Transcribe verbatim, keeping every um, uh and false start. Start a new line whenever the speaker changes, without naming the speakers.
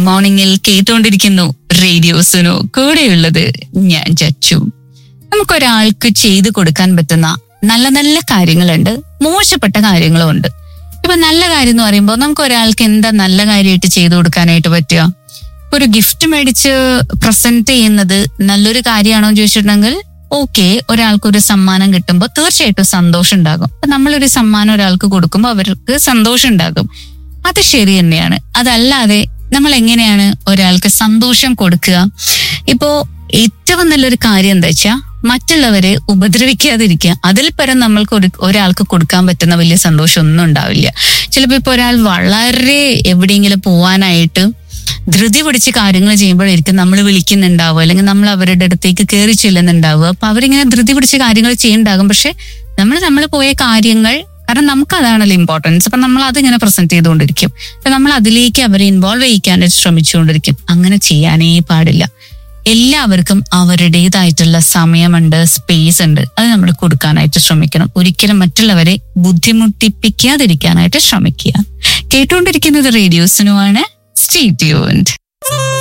മോർണിംഗിൽ കേട്ടുകൊണ്ടിരിക്കുന്നു റേഡിയോ സുനോ. കൂടെയുള്ളത് ഞാൻ ചച്ചു. നമുക്കൊരാൾക്ക് ചെയ്തു കൊടുക്കാൻ പറ്റുന്ന നല്ല നല്ല കാര്യങ്ങളുണ്ട്, മോശപ്പെട്ട കാര്യങ്ങളും ഉണ്ട്. ഇപ്പൊ നല്ല കാര്യം എന്ന് പറയുമ്പോൾ നമുക്ക് ഒരാൾക്ക് എന്താ നല്ല കാര്യമായിട്ട് ചെയ്തു കൊടുക്കാനായിട്ട് പറ്റുക? ഒരു ഗിഫ്റ്റ് മേടിച്ച് പ്രസന്റ് ചെയ്യുന്നത് നല്ലൊരു കാര്യമാണോ എന്ന് ചോദിച്ചിട്ടുണ്ടെങ്കിൽ ഓക്കെ, ഒരാൾക്കൊരു സമ്മാനം കിട്ടുമ്പോൾ തീർച്ചയായിട്ടും സന്തോഷം ഉണ്ടാകും. അപ്പൊ നമ്മളൊരു സമ്മാനം ഒരാൾക്ക് കൊടുക്കുമ്പോൾ അവർക്ക് സന്തോഷം ഉണ്ടാകും, അത് ശരി തന്നെയാണ്. അതല്ലാതെ നമ്മൾ എങ്ങനെയാണ് ഒരാൾക്ക് സന്തോഷം കൊടുക്കുക? ഇപ്പോ ഏറ്റവും നല്ലൊരു കാര്യം എന്താ വെച്ചാൽ മറ്റുള്ളവരെ ഉപദ്രവിക്കാതിരിക്കുക. അതിൽ പരം നമ്മൾക്ക് ഒരു ഒരാൾക്ക് കൊടുക്കാൻ പറ്റുന്ന വലിയ സന്തോഷം ഒന്നും ഉണ്ടാവില്ല. ചിലപ്പോ ഇപ്പൊ ഒരാൾ വളരെ എവിടെയെങ്കിലും പോവാനായിട്ട് ധൃതി പിടിച്ച് കാര്യങ്ങൾ ചെയ്യുമ്പോഴായിരിക്കും നമ്മൾ വിളിക്കുന്നുണ്ടാവുക, അല്ലെങ്കിൽ നമ്മൾ അവരുടെ അടുത്തേക്ക് കയറി ചെല്ലുന്നുണ്ടാവുക. അപ്പൊ അവരിങ്ങനെ ധൃതി പിടിച്ച് കാര്യങ്ങൾ ചെയ്യുന്നുണ്ടാകും. പക്ഷെ നമ്മൾ നമ്മൾ പോയ കാര്യങ്ങൾ, കാരണം നമുക്ക് അതാണല്ലോ ഇമ്പോർട്ടൻസ്, അപ്പൊ നമ്മൾ അതിങ്ങനെ പ്രസന്റ് ചെയ്തുകൊണ്ടിരിക്കും. അപ്പൊ നമ്മൾ അതിലേക്ക് അവരെ ഇൻവോൾവ് ചെയ്യിക്കാനായിട്ട് ശ്രമിച്ചുകൊണ്ടിരിക്കും. അങ്ങനെ ചെയ്യാനേ പാടില്ല. എല്ലാവർക്കും അവരുടേതായിട്ടുള്ള സമയമുണ്ട്, സ്പേസ് ഉണ്ട്, അത് നമ്മൾ കൊടുക്കാനായിട്ട് ശ്രമിക്കണം. ഒരിക്കലും മറ്റുള്ളവരെ ബുദ്ധിമുട്ടിപ്പിക്കാതിരിക്കാനായിട്ട് ശ്രമിക്കുക. കേട്ടുകൊണ്ടിരിക്കുന്നത് റേഡിയോ സുനോ ആണ്. Stay tuned.